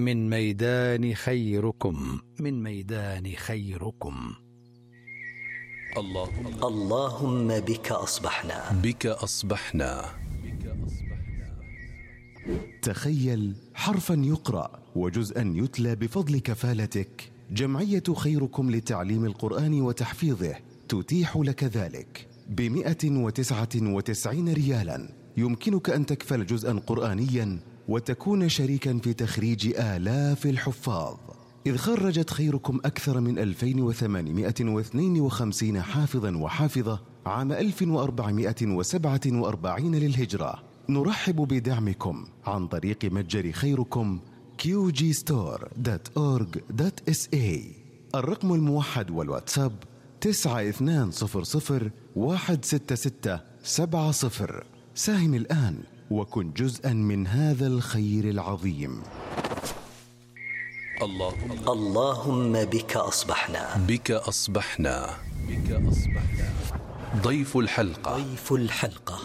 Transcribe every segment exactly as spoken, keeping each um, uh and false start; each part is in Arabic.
من ميدان خيركم من ميدان خيركم. اللهم اللهم بك أصبحنا بك أصبحنا تخيل حرفا يقرأ وجزءا يتلى بفضل كفالتك. جمعية خيركم لتعليم القرآن وتحفيظه تتيح لك ذلك بمئة وتسعة وتسعين ريالا. يمكنك أن تكفل جزءا قرآنيا وتكون شريكا في تخريج آلاف الحفاظ، إذ خرجت خيركم أكثر من ألفين وثمانمئة واثنين وخمسين حافظا وحافظة عام ألف وأربعمئة وسبعة وأربعين للهجرة. نرحب بدعمكم عن طريق متجر خيركم كيو جي ستور دوت أورغ دوت إس إيه. الرقم الموحد والواتساب تسعة اثنان صفر صفر واحد ستة ستة سبعة صفر. ساهم الآن وكن جزءا من هذا الخير العظيم. اللهم اللهم بك أصبحنا بك أصبحنا بك أصبحنا. ضيف الحلقة ضيف الحلقة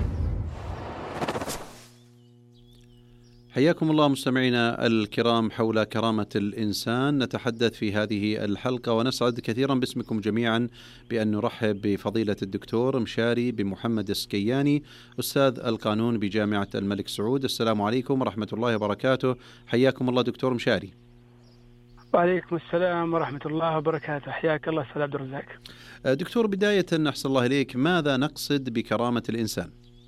حياكم الله مستمعينا الكرام حول كرامة الإنسان. نتحدث في هذه الحلقة ونسعد كثيرا باسمكم جميعا بأن نرحب بفضيلة الدكتور مشاري بن محمد السكياني، أستاذ القانون بجامعة الملك سعود. السلام عليكم ورحمة الله وبركاته. حياكم الله دكتور مشاري. وعليكم السلام ورحمة الله وبركاته. حياك الله أستاذ عبد الرزاق. دكتور، بداية أحسن الله إليك، ماذا نقصد بكرامة الإنسان؟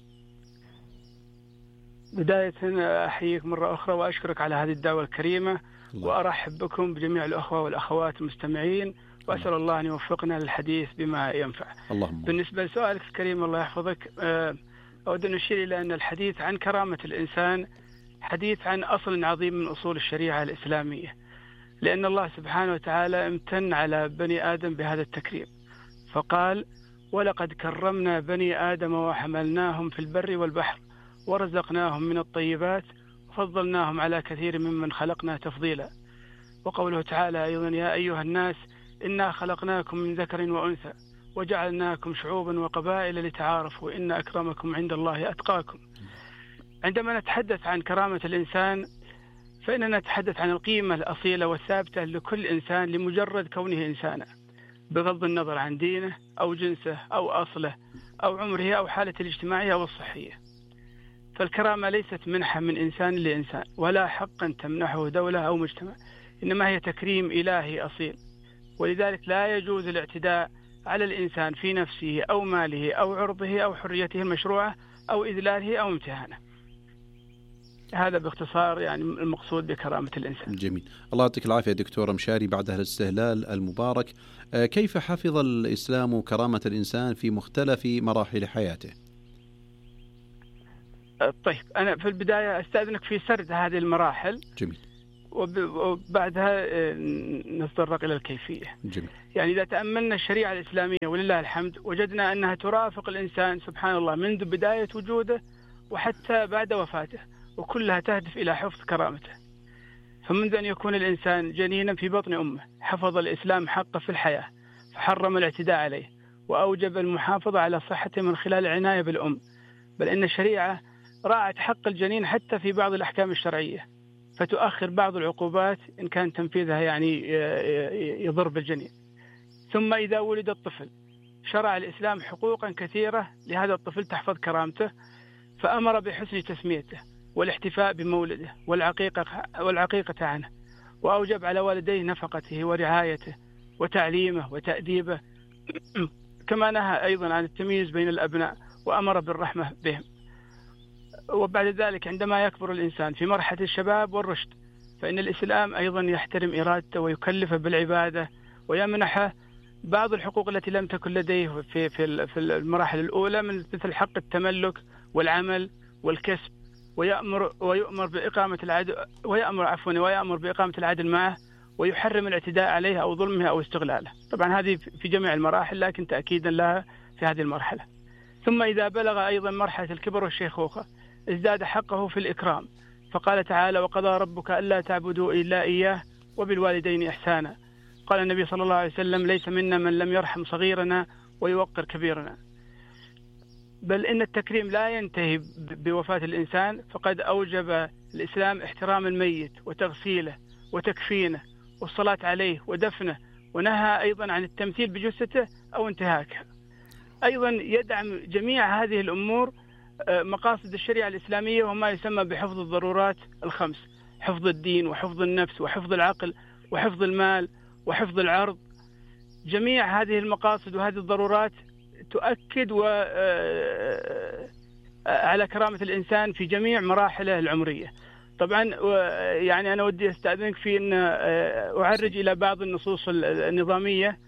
بداية أحييك مرة أخرى وأشكرك على هذه الدعوة الكريمة الله. وأرحب بكم بجميع الأخوة والأخوات المستمعين، وأسأل الله, الله أن يوفقنا للحديث بما ينفع. اللهم. بالنسبة لسؤالك الكريم الله يحفظك، أود أن أشير إلى أن الحديث عن كرامة الإنسان حديث عن أصل عظيم من أصول الشريعة الإسلامية، لأن الله سبحانه وتعالى امتن على بني آدم بهذا التكريم، فقال: ولقد كرمنا بني آدم وحملناهم في البر والبحر ورزقناهم من الطيبات وفضلناهم على كثير ممن خلقنا تفضيلا. وقوله تعالى أيضا: يا أيها الناس إنا خلقناكم من ذكر وأنثى وجعلناكم شعوبا وقبائل لتعارفوا إن أكرمكم عند الله أتقاكم. عندما نتحدث عن كرامة الإنسان فإننا نتحدث عن القيمة الأصيلة والثابتة لكل إنسان لمجرد كونه إنسانا، بغض النظر عن دينه أو جنسه أو أصله أو عمره أو حالته الاجتماعية أو الصحية. فالكرامة ليست منحة من إنسان لإنسان ولا حقا تمنحه دولة أو مجتمع، إنما هي تكريم إلهي أصيل. ولذلك لا يجوز الاعتداء على الإنسان في نفسه أو ماله أو عرضه أو حريته المشروعة أو إذلاله أو امتهانه. هذا باختصار يعني المقصود بكرامة الإنسان. جميل. الله يعطيك العافية دكتور مشاري. بعد هذا الاستهلال المبارك، كيف حفظ الإسلام كرامة الإنسان في مختلف مراحل حياته؟ طيب، أنا في البداية أستأذنك في سرد هذه المراحل. جميل. وبعدها نتطرق إلى الكيفية. جميل. يعني إذا تأملنا الشريعة الإسلامية ولله الحمد وجدنا أنها ترافق الإنسان سبحان الله منذ بداية وجوده وحتى بعد وفاته، وكلها تهدف إلى حفظ كرامته. فمنذ أن يكون الإنسان جنينا في بطن أمه حفظ الإسلام حقه في الحياة، فحرم الاعتداء عليه وأوجب المحافظة على صحته من خلال العناية بالأم. بل إن الشريعة راعت حق الجنين حتى في بعض الأحكام الشرعية، فتؤخر بعض العقوبات إن كان تنفيذها يعني يضر بالجنين. ثم إذا ولد الطفل شرع الإسلام حقوقا كثيرة لهذا الطفل تحفظ كرامته، فأمر بحسن تسميته والاحتفاء بمولده والعقيقة, والعقيقة عنه، وأوجب على والديه نفقته ورعايته وتعليمه وتأديبه كما نهى أيضا عن التمييز بين الأبناء وأمر بالرحمة بهم. وبعد ذلك عندما يكبر الإنسان في مرحلة الشباب والرشد فإن الإسلام أيضا يحترم إرادته ويكلفه بالعبادة ويمنحه بعض الحقوق التي لم تكن لديه في في في المراحل الأولى، من مثل حق التملك والعمل والكسب، ويأمر ويؤمر بإقامة العدل ويأمر عفوا ويأمر بإقامة العدل معه، ويحرم الاعتداء عليه أو ظلمه أو استغلاله. طبعا هذه في جميع المراحل، لكن تأكيدا لها في هذه المرحلة. ثم إذا بلغ أيضا مرحلة الكبر والشيخوخة ازداد حقه في الإكرام، فقال تعالى: وقضى ربك ألا تعبدوا إلا إياه وبالوالدين إحسانا. قال النبي صلى الله عليه وسلم: ليس منا من لم يرحم صغيرنا ويوقر كبيرنا. بل إن التكريم لا ينتهي بوفاة الإنسان، فقد أوجب الإسلام احترام الميت وتغسيله وتكفينه والصلاة عليه ودفنه، ونهى أيضا عن التمثيل بجثته أو انتهاكها. أيضا يدعم جميع هذه الأمور مقاصد الشريعة الإسلامية وما يسمى بحفظ الضرورات الخمس: حفظ الدين وحفظ النفس وحفظ العقل وحفظ المال وحفظ العرض. جميع هذه المقاصد وهذه الضرورات تؤكد و على كرامة الإنسان في جميع مراحله العمرية. طبعا يعني أنا ودي أستأذنك في أن أعرج إلى بعض النصوص النظامية،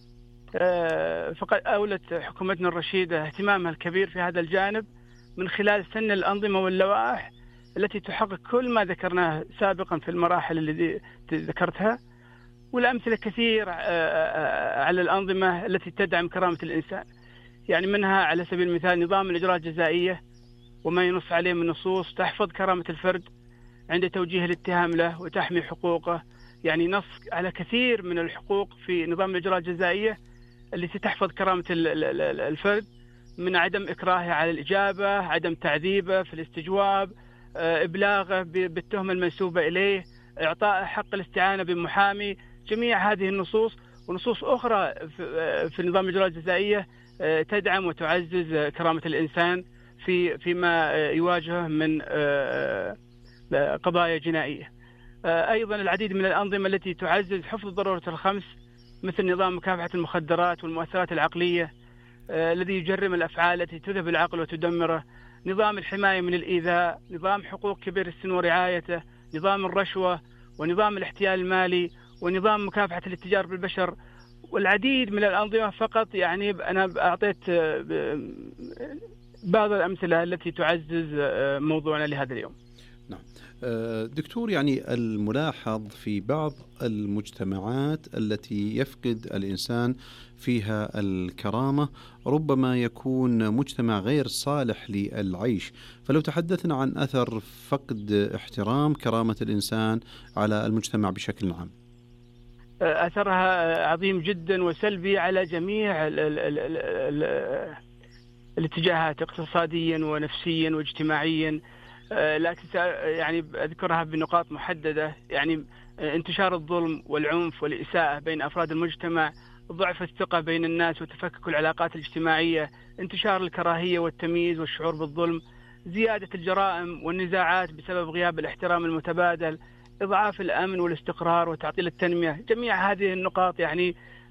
فقد أولت حكومتنا الرشيدة اهتمامها الكبير في هذا الجانب من خلال سن الأنظمة واللوائح التي تحقق كل ما ذكرناه سابقا في المراحل اللي ذكرتها، والأمثلة كثير على الأنظمة التي تدعم كرامة الإنسان. يعني منها على سبيل المثال نظام الإجراء الجزائية وما ينص عليه من نصوص تحفظ كرامة الفرد عند توجيه الاتهام له وتحمي حقوقه. يعني نص على كثير من الحقوق في نظام الإجراء الجزائية التي تحفظ كرامة الفرد، من عدم إكراهه على الإجابة، عدم تعذيبه في الاستجواب، إبلاغه بالتهمة المنسوبة إليه، إعطاء حق الاستعانة بمحامي. جميع هذه النصوص ونصوص أخرى في نظام الإجراء الجزائية تدعم وتعزز كرامة الإنسان في فيما يواجهه من قضايا جنائية. أيضا العديد من الأنظمة التي تعزز حفظ الضرورة الخمس، مثل نظام مكافحة المخدرات والمؤثرات العقلية الذي يجرم الأفعال التي تذهب العقل وتدمره، نظام الحماية من الإيذاء، نظام حقوق كبير السن ورعايته، نظام الرشوة، ونظام الاحتيال المالي، ونظام مكافحة الاتجار بالبشر، والعديد من الأنظمة. فقط يعني أنا أعطيت بعض الأمثلة التي تعزز موضوعنا لهذا اليوم. نعم دكتور، يعني الملاحظ في بعض المجتمعات التي يفقد الإنسان فيها الكرامة ربما يكون مجتمع غير صالح للعيش، فلو تحدثنا عن أثر فقد احترام كرامة الإنسان على المجتمع بشكل عام. أثرها عظيم جدا وسلبي على جميع ال ال ال ال ال الاتجاهات اقتصاديا ونفسيا واجتماعيا، لكن يعني أذكرها بنقاط محددة. يعني انتشار الظلم والعنف والإساءة بين أفراد المجتمع، ضعف الثقة بين الناس وتفكك العلاقات الاجتماعية، انتشار الكراهية والتمييز والشعور بالظلم، زيادة الجرائم والنزاعات بسبب غياب الاحترام المتبادل، إضعاف الأمن والاستقرار وتعطيل التنمية. جميع هذه النقاط يعني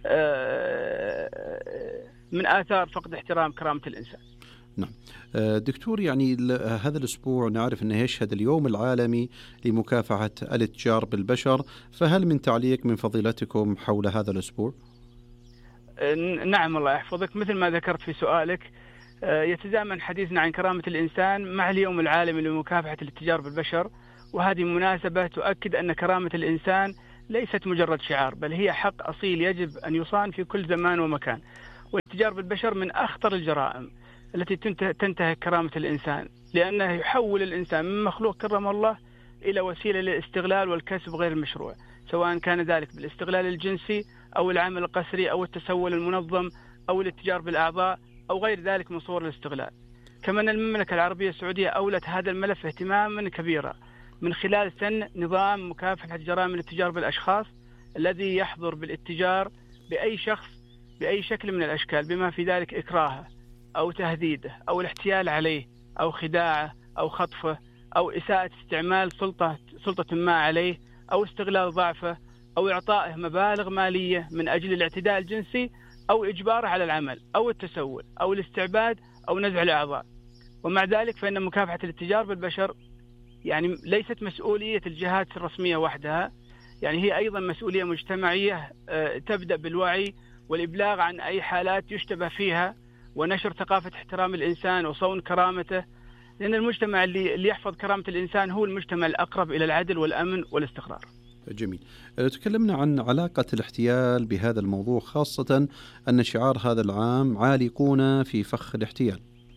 من آثار فقد احترام كرامة الإنسان. نعم دكتور، يعني هذا الأسبوع نعرف أنه يشهد اليوم العالمي لمكافحة الاتجار بالبشر، فهل من تعليق من فضيلتكم حول هذا الأسبوع؟ نعم الله يحفظك، مثل ما ذكرت في سؤالك يتزامن حديثنا عن كرامة الإنسان مع اليوم العالمي لمكافحة الاتجار بالبشر، وهذه مناسبة تؤكد أن كرامة الإنسان ليست مجرد شعار، بل هي حق أصيل يجب أن يصان في كل زمان ومكان. والاتجار بالبشر من أخطر الجرائم التي تنتهك كرامة الإنسان، لأنه يحول الإنسان من مخلوق كرمه الله إلى وسيلة للاستغلال والكسب غير المشروع، سواء كان ذلك بالاستغلال الجنسي أو العمل القسري أو التسول المنظم أو الاتجار بالأعضاء أو غير ذلك من صور الاستغلال. كما أن المملكة العربية السعودية أولت هذا الملف اهتماما كبيرا من خلال سن نظام مكافحة جرائم الاتجار بالأشخاص الذي يحضر بالاتجار بأي شخص بأي شكل من الأشكال، بما في ذلك إكراهه أو تهديده أو الاحتيال عليه أو خداعه أو خطفه أو إساءة استعمال سلطة سلطة ما عليه أو استغلال ضعفه أو إعطائه مبالغ مالية من أجل الاعتداء الجنسي أو إجباره على العمل أو التسول أو الاستعباد أو نزع الأعضاء. ومع ذلك فإن مكافحة الاتجار بالبشر يعني ليست مسؤولية الجهات الرسمية وحدها، يعني هي أيضا مسؤولية مجتمعية تبدأ بالوعي والإبلاغ عن أي حالات يشتبه فيها ونشر ثقافة احترام الإنسان وصون كرامته، لأن المجتمع اللي, اللي يحفظ كرامة الإنسان هو المجتمع الأقرب إلى العدل والأمن والاستقرار. جميل. تكلمنا عن علاقة الاحتيال بهذا الموضوع، خاصة أن شعار هذا العام عالقون في فخ الاحتيال.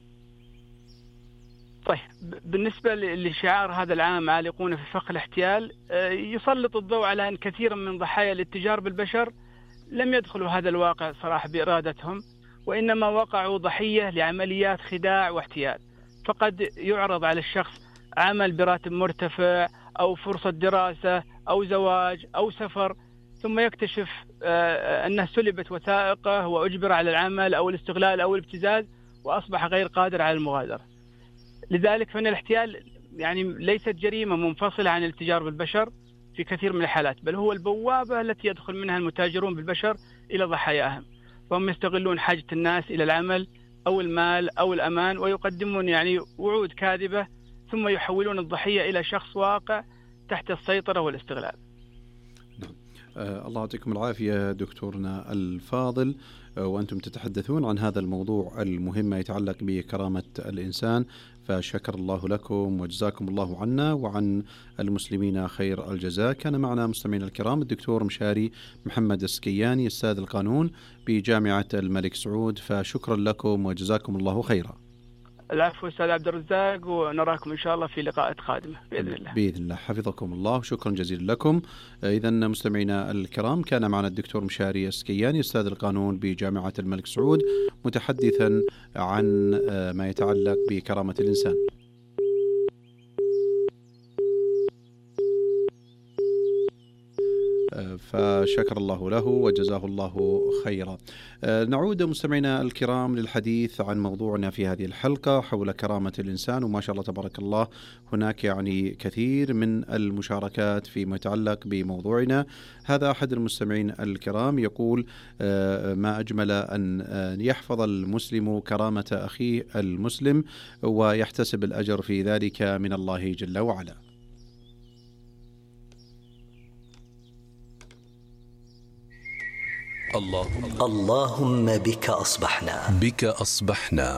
طيب بالنسبة لشعار هذا العام عالقون في فخ الاحتيال، يسلط الضوء على أن كثيرا من ضحايا الاتجار بالبشر لم يدخلوا هذا الواقع صراحة بإرادتهم، وإنما وقعوا ضحية لعمليات خداع واحتيال. فقد يعرض على الشخص عمل براتب مرتفع أو فرصة دراسة أو زواج أو سفر، ثم يكتشف أنه سلبت وثائقه وأجبر على العمل أو الاستغلال أو الابتزاز وأصبح غير قادر على المغادرة. لذلك فإن الاحتيال يعني ليست جريمة منفصلة عن الاتجار بالبشر في كثير من الحالات، بل هو البوابة التي يدخل منها المتاجرون بالبشر إلى ضحاياهم، فهم يستغلون حاجة الناس إلى العمل أو المال أو الأمان، ويقدمون يعني وعود كاذبة ثم يحولون الضحية إلى شخص واقع تحت السيطرة والاستغلال. آه الله يعطيكم العافية دكتورنا الفاضل، آه وأنتم تتحدثون عن هذا الموضوع المهم ما يتعلق بكرامة الإنسان، فشكر الله لكم وجزاكم الله عنا وعن المسلمين خير الجزاء. كان معنا مستمعينا الكرام الدكتور مشاري محمد السكياني أستاذ القانون بجامعة الملك سعود، فشكرا لكم وجزاكم الله خيرا. العفو أستاذ عبد الرزاق، ونراكم إن شاء الله في لقاءات قادمة بإذن الله. بإذن الله، حفظكم الله، شكرا جزيلا لكم. إذا مستمعينا الكرام كان معنا الدكتور مشاري السكياني أستاذ القانون بجامعة الملك سعود متحدثا عن ما يتعلق بكرامة الإنسان. فشكر الله له وجزاه الله خيرا. نعود مستمعينا الكرام للحديث عن موضوعنا في هذه الحلقة حول كرامة الإنسان، وما شاء الله تبارك الله هناك يعني كثير من المشاركات فيما يتعلق بموضوعنا. هذا أحد المستمعين الكرام يقول: ما أجمل أن يحفظ المسلم كرامة أخيه المسلم ويحتسب الأجر في ذلك من الله جل وعلا. اللهم, اللهم بك أصبحنا بك أصبحنا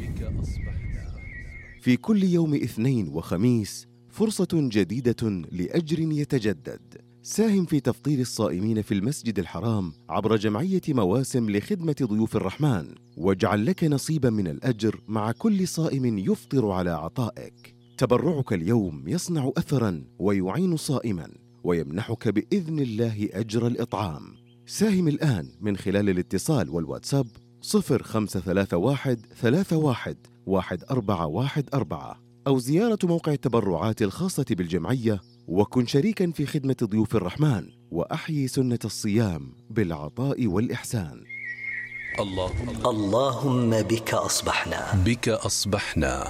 في كل يوم اثنين وخميس فرصة جديدة لأجر يتجدد. ساهم في تفطير الصائمين في المسجد الحرام عبر جمعية مواسم لخدمة ضيوف الرحمن، واجعل لك نصيبا من الأجر مع كل صائم يفطر على عطائك. تبرعك اليوم يصنع أثرا ويعين صائما ويمنحك بإذن الله أجر الإطعام. ساهم الآن من خلال الاتصال والواتساب صفر خمسة ثلاثة واحد ثلاثة واحد واحد أربعة واحد أربعة أو زيارة موقع التبرعات الخاصة بالجمعية، وكن شريكا في خدمة ضيوف الرحمن وأحيي سنة الصيام بالعطاء والإحسان. اللهم, اللهم بك أصبحنا بك أصبحنا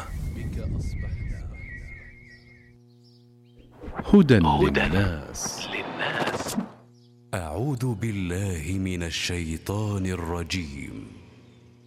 هدى للناس. أعوذ بالله من الشيطان الرجيم.